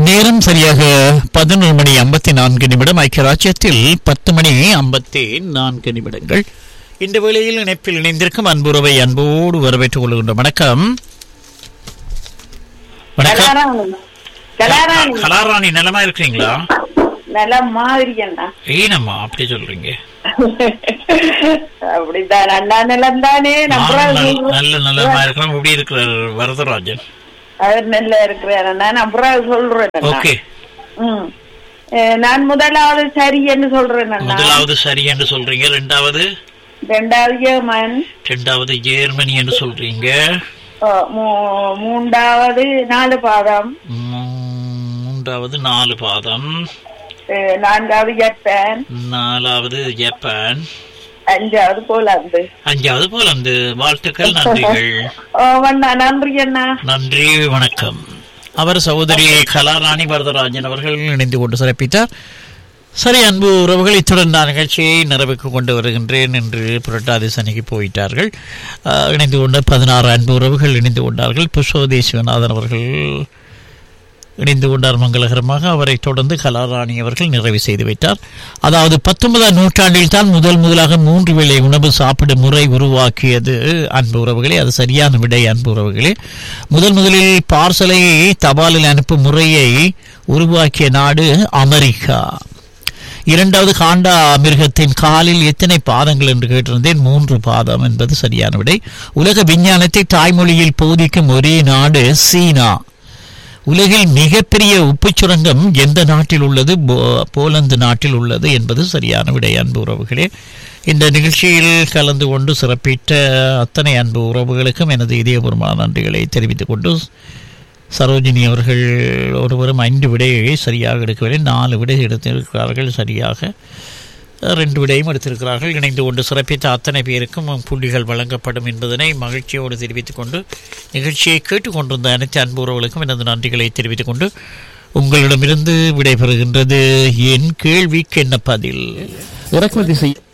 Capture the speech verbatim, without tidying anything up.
நேரம் சரியாக பதினொரு மணி ஐம்பத்தி நான்கு நிமிடம். ஐக்கிய ராஜ்யத்தில் பத்து மணி ஐம்பத்தி நான்கு நிமிடங்கள். இந்த வேளையில் இணைப்பில் இணைந்திருக்கும் அன்புறவை அன்போடு வரவேற்றுக் கொள்கின்றோம். வணக்கம். கலாராணி, நலமா இருக்கிறீங்களா? நலமா இருக்கேன்னா. ஏனம்மா அப்படி சொல்றீங்க? அப்படித்தான் அண்ணா நிலம் தானே. நல்ல நல்லமா இருக்கிறோம். எப்படி இருக்கிறார் வரதராஜன்? அவர் நல்லா இருக்கிறார். நான் அப்புறம் சொல்றேன். ஓகே. ம் நான் முதலாவது சரி என்று சொல்றேன். முதலாவது சரி என்று சொல்றீங்க. ரெண்டாவது ரெண்டாவது ஜெர்மன். ரெண்டாவது ஜெர்மனி என்று சொல்றீங்க. மூன்றாவது நாலு பாதம். மூன்றாவது நாலு பாதம். நான்காவது ஜப்பான். நாலாவது ஜப்பான். அஞ்சாவது போலாந்து. அஞ்சாவது போலாந்து. வாழ்த்துக்கள், நன்றிகள். நன்றி அண்ணா. நன்றி, வணக்கம். அவர் சகோதரி கலாராணி வரதராஜன் அவர்கள் இணைந்து கொண்டு சிறப்பித்தார். சரி அன்பு உறவுகள், இத்துடன் நான் நிகழ்ச்சியை நிறைவுக்கு கொண்டு வருகின்றேன் என்று புரட்டாதி சனிக்கு போயிட்டார்கள். இணைந்து கொண்ட பதினாறு அன்பு உறவுகள் இணைந்து கொண்டார்கள். புஷ்பவதி சிவநாதன் அவர்கள் இணைந்து கொண்டார் மங்களகரமாக. அவரை தொடர்ந்து கலாராணி அவர்கள் நிறைவு செய்து வைத்தார். அதாவது பத்தொன்பதாம் நூற்றாண்டில் தான் முதல் முதலாக மூன்று வேளை உணவு சாப்பிடும் முறை உருவாக்கியது அன்பு உறவுகளே. அது சரியான விடை அன்பு உறவுகளே. முதல் முதலில் பார்சலை தபாலில் அனுப்பும் முறையை உருவாக்கிய நாடு அமெரிக்கா. இரண்டாவது, காண்டா மிருகத்தின் காலில் எத்தனை பாதங்கள் என்று கேட்டிருந்தேன். மூன்று பாதம் என்பது சரியான விடை. உலக விஞ்ஞானத்தை தாய்மொழியில் போதிக்கும் ஒரே நாடு சீனா. உலகில் மிகப்பெரிய உப்பு சுரங்கம் எந்த நாட்டில் உள்ளது? போலந்து நாட்டில் உள்ளது என்பது சரியான விடை அன்பு உறவுகளே. இந்த நிகழ்ச்சியில் கலந்து கொண்டு சிறப்பித்த அத்தனை அன்பு உறவுகளுக்கும் எனது இதயபூர்வமான நன்றிகளை தெரிவித்துக் கொண்டு, சரோஜினி அவர்கள் ஒருவரும் ஐந்து விடையை சரியாக எடுக்கவில்லை. நாலு விடை எடுத்திருக்கிறார்கள். சரியாக ரெண்டு விடையும் எடுத்திருக்கிறார்கள். இணைந்து கொண்டு சிறப்பித்த அத்தனை பேருக்கும் புள்ளிகள் வழங்கப்படும் என்பதனை மகிழ்ச்சியோடு தெரிவித்துக் கொண்டு, நிகழ்ச்சியை கேட்டுக்கொண்டிருந்த அனைத்து அன்பு உறவுகளுக்கும் எனது நன்றிகளை தெரிவித்துக் கொண்டு உங்களிடமிருந்து விடைபெறுகின்றது என் கேள்விக்கு என்ன பதில். இறக்குமதி செய்ய